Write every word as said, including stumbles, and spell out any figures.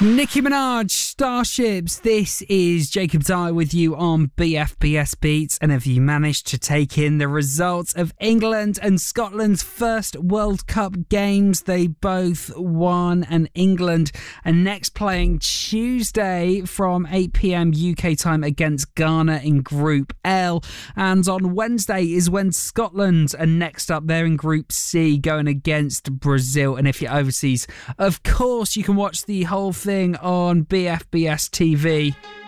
Nicki Minaj, Starships. This is Jacob Dye with you on B F B S Beats. And have you managed to take in the results of England and Scotland's first World Cup games? They both won, and England are next playing Tuesday from eight p.m. U K time against Ghana in Group L. And on Wednesday is when Scotland are next up. They're in Group C going against Brazil. And if you're overseas, of course, you can watch the whole thing on B F B S T V.